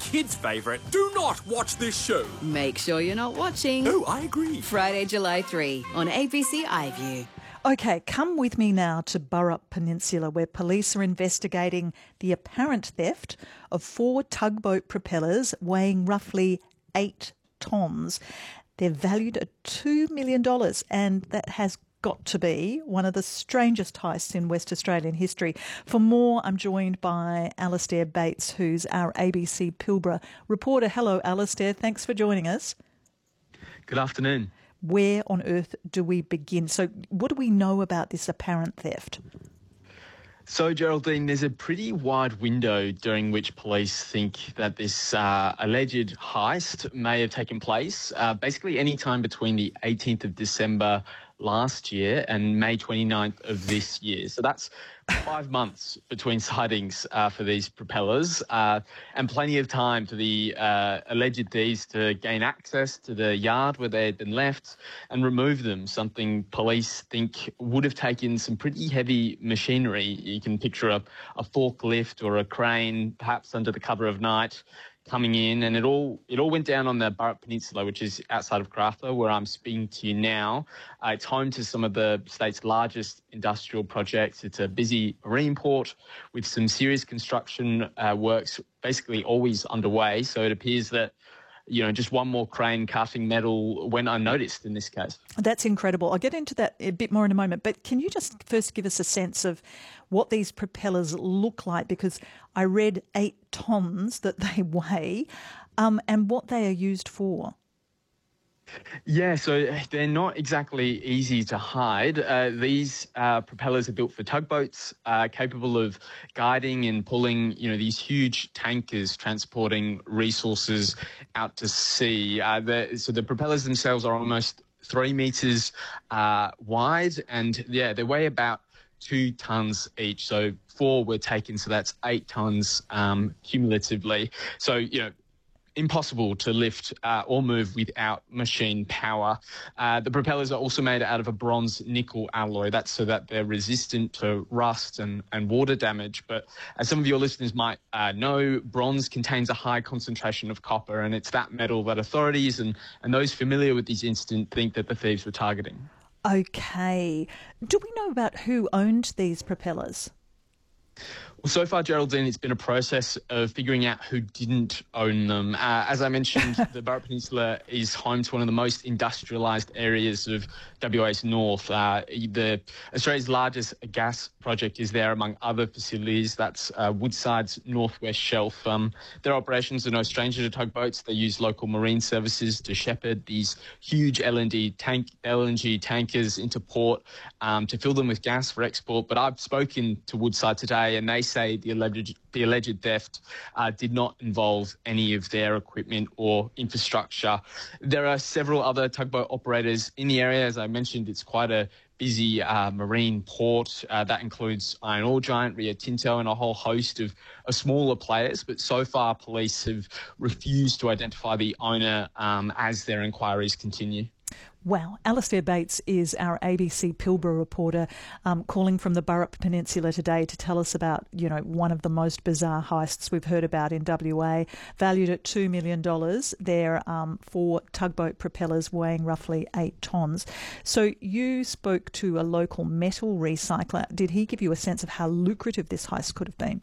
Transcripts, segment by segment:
kids' favourite. Do not watch this show. Make sure you're not watching. Oh, I agree. Friday, July 3 on ABC iView. OK, come with me now to Burrup Peninsula, where police are investigating the apparent theft of 4 tugboat propellers weighing roughly 8 tonnes. They're valued at $2 million, and that has got to be one of the strangest heists in West Australian history. For more, I'm joined by Alastair Bates, who's our ABC Pilbara reporter. Hello, Alastair. Thanks for joining us. Good afternoon. Where on earth do we begin? So what do we know about this apparent theft? So, Geraldine, there's a pretty wide window during which police think that this alleged heist may have taken place. Basically, any time between the 18th of December last year and May 29th of this year. So that's 5 months between sightings for these propellers, and plenty of time for the alleged thieves to gain access to the yard where they had been left and remove them, something police think would have taken some pretty heavy machinery. You can picture a forklift or a crane, perhaps under the cover of night, coming in, and it all went down on the Burrup Peninsula, which is outside of Karratha, where I'm speaking to you now. It's home to some of the state's largest industrial projects. It's a busy marine port with some serious construction works basically always underway. So it appears that, you know, just one more crane cutting metal went unnoticed in this case. That's incredible. I'll get into that a bit more in a moment, but can you just first give us a sense of what these propellers look like? Because I read 8 tonnes that they weigh, and what they are used for. Yeah, so they're not exactly easy to hide. These propellers are built for tugboats, capable of guiding and pulling, you know, these huge tankers transporting resources out to sea. So the propellers themselves are almost 3 metres wide, and yeah, they weigh about 2 tonnes each. So 4 were taken, so that's 8 tonnes cumulatively. So, you know, impossible to lift or move without machine power. The propellers are also made out of a bronze-nickel alloy. That's so that they're resistant to rust and water damage. But as some of your listeners might know, bronze contains a high concentration of copper, and it's that metal that authorities and those familiar with this incident think that the thieves were targeting. Okay. Do we know about who owned these propellers? Well, so far, Geraldine, it's been a process of figuring out who didn't own them. As I mentioned, the Burrup Peninsula is home to one of the most industrialised areas of WA's north. Australia's largest gas project is there, among other facilities. That's Woodside's northwest shelf. Their operations are no stranger to tugboats. They use local marine services to shepherd these huge LNG tankers into port to fill them with gas for export. But I've spoken to Woodside today, and they say the alleged theft did not involve any of their equipment or infrastructure. There are several other tugboat operators in the area. As I mentioned, it's quite a busy marine port. That includes iron ore giant Rio Tinto and a whole host of smaller players. But so far, police have refused to identify the owner as their inquiries continue. Wow. Alastair Bates is our ABC Pilbara reporter, calling from the Burrup Peninsula today to tell us about, you know, one of the most bizarre heists we've heard about in WA, valued at $2 million. They're 4 tugboat propellers weighing roughly 8 tonnes. So you spoke to a local metal recycler. Did he give you a sense of how lucrative this heist could have been?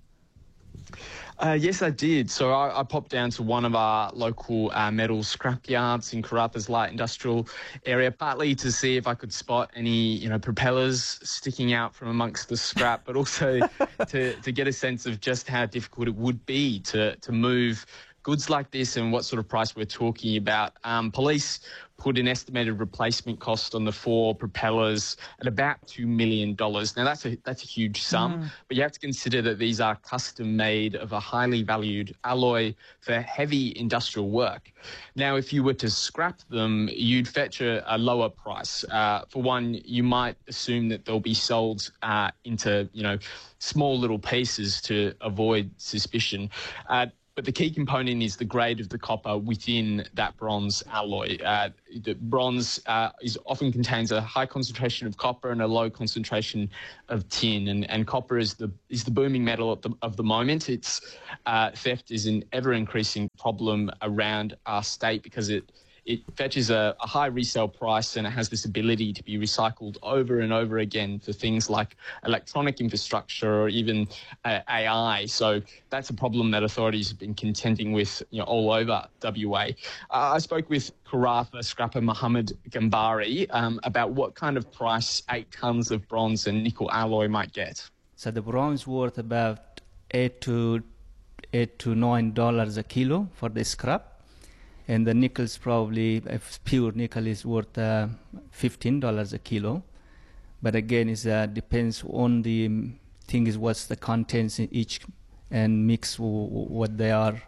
Yes, I did. So I popped down to one of our local metal scrap yards in Karratha's light industrial area, partly to see if I could spot any, you know, propellers sticking out from amongst the scrap, but also to get a sense of just how difficult it would be to move goods like this and what sort of price we're talking about. Police put an estimated replacement cost on the 4 propellers at about $2 million. Now, that's a huge sum, but you have to consider that these are custom made of a highly valued alloy for heavy industrial work. Now, if you were to scrap them, you'd fetch a lower price. For one, you might assume that they'll be sold into, you know, small little pieces to avoid suspicion. But the key component is the grade of the copper within that bronze alloy. The bronze often contains a high concentration of copper and a low concentration of tin, and copper is the booming metal of the moment. Its theft is an ever-increasing problem around our state because it fetches a high resale price, and it has this ability to be recycled over and over again for things like electronic infrastructure or even AI. So that's a problem that authorities have been contending with all over WA. I spoke with Karratha scrapper Mohammed Gambari about what kind of price 8 tonnes of bronze and nickel alloy might get. So the bronze worth about $8 to $9 a kilo for the scrap. And the nickel's probably, if pure nickel, is worth $15 a kilo. But again, it depends on the thing is what's the contents in each and mix what they are.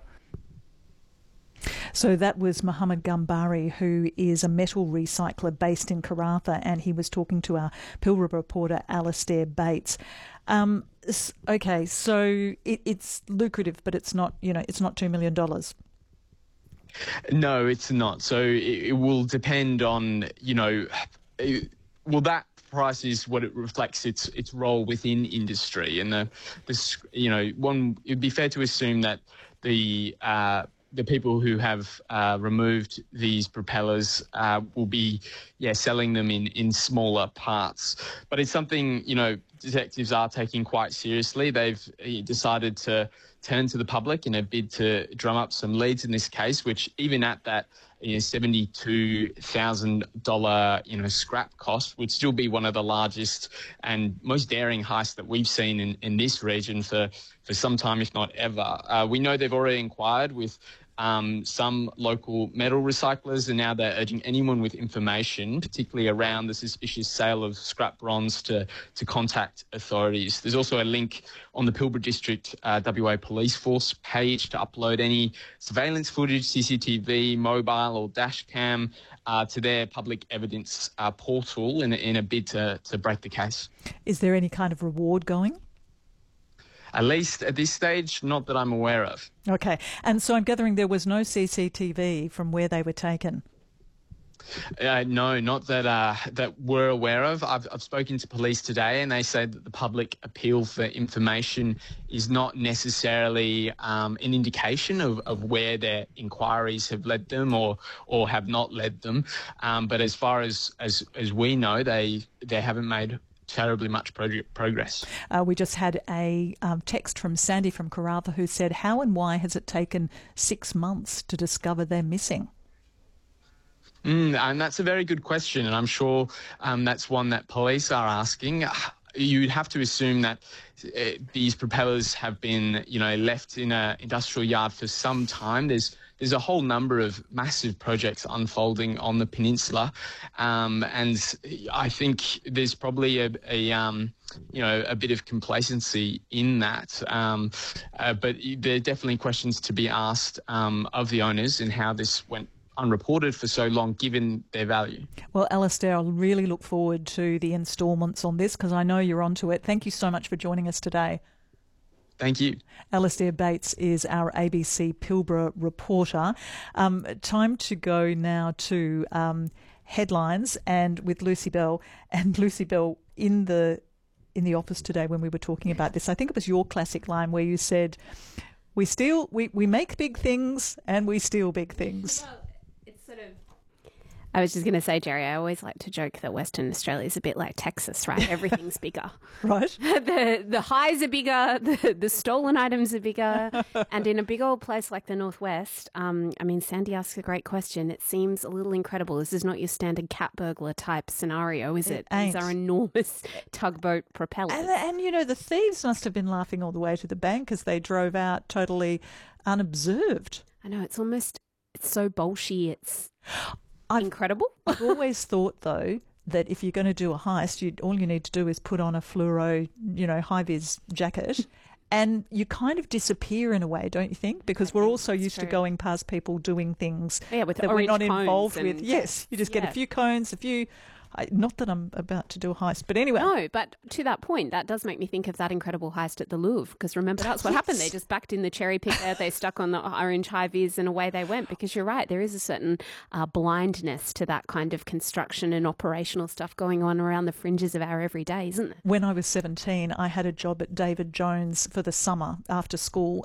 So that was Mohammed Gambari, who is a metal recycler based in Karratha, and he was talking to our Pilbara reporter Alastair Bates. Okay, so it's lucrative, but it's not, it's not $2 million. No, it's not. So it will depend on, that price is what it reflects its role within industry. And it'd be fair to assume that the people who have removed these propellers will be selling them in smaller parts. But it's something, detectives are taking quite seriously. They've decided to turn to the public in a bid to drum up some leads in this case, which even at that $72,000 scrap cost would still be one of the largest and most daring heists that we've seen in this region for some time, if not ever. We know they've already inquired with some local metal recyclers, and now they're urging anyone with information, particularly around the suspicious sale of scrap bronze, to contact authorities. There's also a link on the Pilbara District WA Police Force page to upload any surveillance footage, CCTV, mobile or dash cam to their public evidence portal in a bid to break the case. Is there any kind of reward going? At least at this stage, not that I'm aware of. Okay. And so I'm gathering there was no CCTV from where they were taken? No, not that we're aware of. I've spoken to police today, and they say that the public appeal for information is not necessarily an indication of where their inquiries have led them or have not led them. But as far as we know, they haven't made terribly much progress. We just had a text from Sandy from Karratha who said, how and why has it taken 6 months to discover they're missing? And that's a very good question, and I'm sure that's one that police are asking. You'd have to assume that these propellers have been, left in an industrial yard for some time. There's a whole number of massive projects unfolding on the peninsula, and I think there's probably a bit of complacency in that. But there are definitely questions to be asked of the owners and how this went unreported for so long, given their value. Well, Alastair, I'll really look forward to the instalments on this because I know you're onto it. Thank you so much for joining us today. Thank you. Alastair Bates is our ABC Pilbara reporter. Time to go now to headlines, and with Lucy Bell. And Lucy Bell, in the office today when we were talking about this, I think it was your classic line where you said, we make big things and we steal big things. Well, it's sort of... I was just going to say, Jerry, I always like to joke that Western Australia is a bit like Texas, right? Everything's bigger. Right. The highs are bigger, the stolen items are bigger. And in a big old place like the Northwest, Sandy asks a great question. It seems a little incredible. This is not your standard cat burglar type scenario, is it? Ain't. These are enormous tugboat propellers. And the thieves must have been laughing all the way to the bank as they drove out totally unobserved. I know, it's so bolshy, it's... incredible. I've always thought, though, that if you're going to do a heist, all you need to do is put on a fluoro, high-vis jacket, and you kind of disappear in a way, don't you think? Because we're also used to going past people doing things with that we're not involved with. and, Yes, you just get a few cones, a few Not that I'm about to do a heist, but anyway. No, but to that point, that does make me think of that incredible heist at the Louvre, because remember, that's what happened. They just backed in the cherry picker, they stuck on the orange high-vis, and away they went, because you're right, there is a certain blindness to that kind of construction and operational stuff going on around the fringes of our everyday, isn't there? When I was 17, I had a job at David Jones for the summer after school,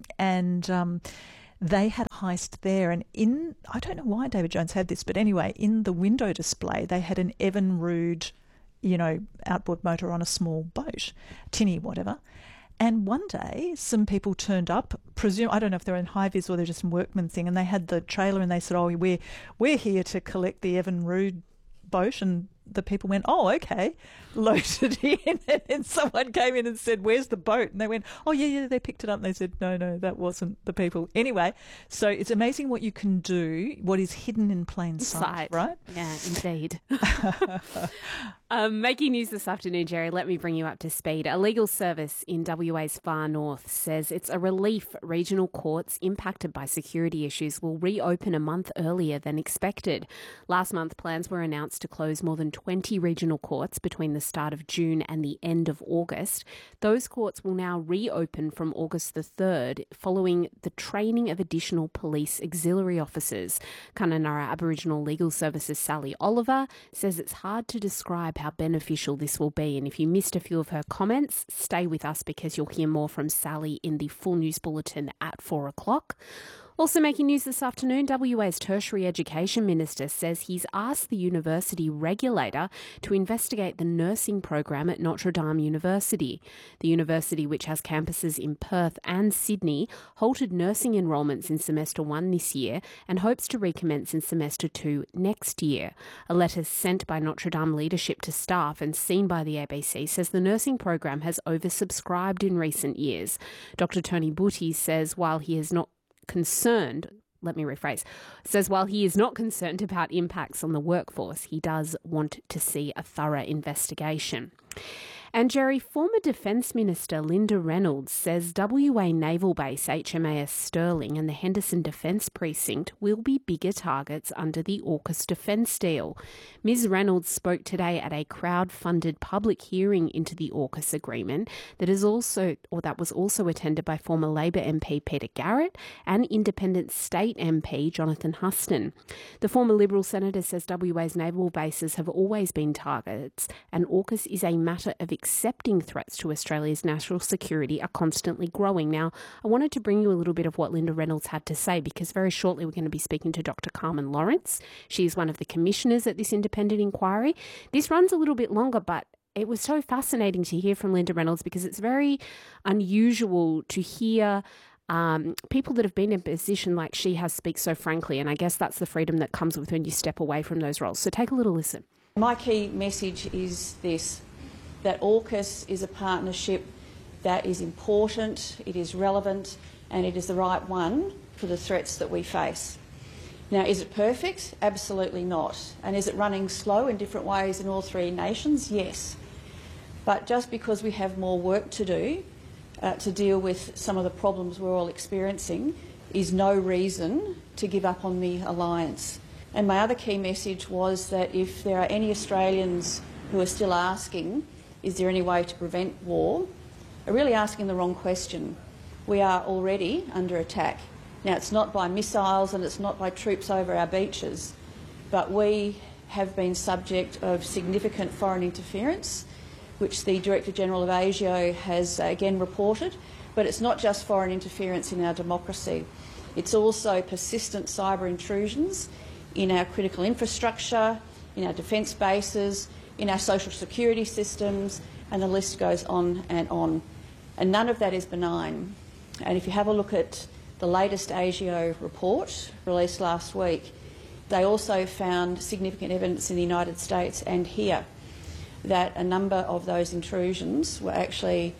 they had a heist there, and I don't know why David Jones had this, but anyway, in the window display, they had an Evinrude, outboard motor on a small boat, tinny, whatever. And one day, some people turned up, I don't know if they're in high-vis or they're just a workman thing, and they had the trailer and they said, oh, we're here to collect the Evinrude boat, and the people went, oh, okay, loaded in, and then someone came in and said, where's the boat? And they went, oh, yeah, they picked it up, and they said, no, that wasn't the people. Anyway, so it's amazing what you can do, what is hidden in plain sight, right? Yeah, indeed. Making news this afternoon, Jerry, let me bring you up to speed. A legal service in WA's far north says it's a relief regional courts impacted by security issues will reopen a month earlier than expected. Last month, plans were announced to close more than 20 regional courts between the start of June and the end of August. Those courts will now reopen from August the 3rd following the training of additional police auxiliary officers. Kununurra Aboriginal Legal Services Sally Oliver says it's hard to describe how beneficial this will be, and if you missed a few of her comments, stay with us because you'll hear more from Sally in the full news bulletin at 4 o'clock. Also making news this afternoon, WA's Tertiary Education Minister says he's asked the university regulator to investigate the nursing program at Notre Dame University. The university, which has campuses in Perth and Sydney, halted nursing enrolments in semester 1 this year and hopes to recommence in semester 2 next year. A letter sent by Notre Dame leadership to staff and seen by the ABC says the nursing program has oversubscribed in recent years. Dr. Tony Butty says while he is not concerned about impacts on the workforce, he does want to see a thorough investigation. And Jerry, former Defence Minister Linda Reynolds says WA Naval Base HMAS Stirling and the Henderson Defence Precinct will be bigger targets under the AUKUS defence deal. Ms Reynolds spoke today at a crowd-funded public hearing into the AUKUS agreement that was also attended by former Labor MP Peter Garrett and Independent State MP Jonathan Huston. The former Liberal Senator says WA's naval bases have always been targets, and AUKUS is a matter of accepting threats to Australia's national security are constantly growing. Now, I wanted to bring you a little bit of what Linda Reynolds had to say because very shortly we're going to be speaking to Dr. Carmen Lawrence. She's one of the commissioners at this independent inquiry. This runs a little bit longer, but it was so fascinating to hear from Linda Reynolds because it's very unusual to hear people that have been in a position like she has speak so frankly, and I guess that's the freedom that comes with when you step away from those roles. So take a little listen. My key message is this, that AUKUS is a partnership that is important, it is relevant, and it is the right one for the threats that we face. Now, is it perfect? Absolutely not. And is it running slow in different ways in all three nations? Yes. But just because we have more work to do to deal with some of the problems we're all experiencing is no reason to give up on the alliance. And my other key message was that if there are any Australians who are still asking, is there any way to prevent war, are really asking the wrong question. We are already under attack. Now, it's not by missiles and it's not by troops over our beaches, but we have been subject of significant foreign interference, which the Director-General of ASIO has again reported. But it's not just foreign interference in our democracy. It's also persistent cyber intrusions in our critical infrastructure, in our defence bases, in our social security systems, and the list goes on. And none of that is benign. And if you have a look at the latest ASIO report released last week, they also found significant evidence in the United States and here that a number of those intrusions were actually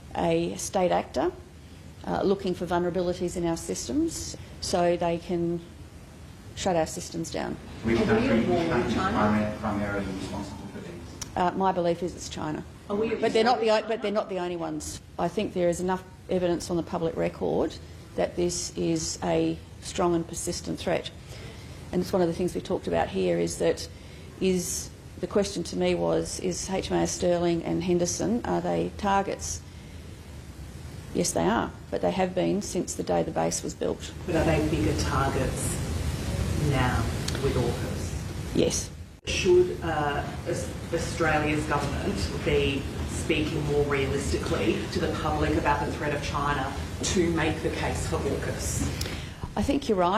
a state actor looking for vulnerabilities in our systems so they can shut our systems down. Which country is primarily responsible for these? My belief is it's China. But they're not the only ones. I think there is enough evidence on the public record that this is a strong and persistent threat. And it's one of the things we talked about here is that is The question to me was, is HMAS Stirling and Henderson, are they targets? Yes, they are, but they have been since the day the base was built. But are they bigger targets now with AUKUS? Yes. Should Australia's government be speaking more realistically to the public about the threat of China to make the case for AUKUS? I think you're right.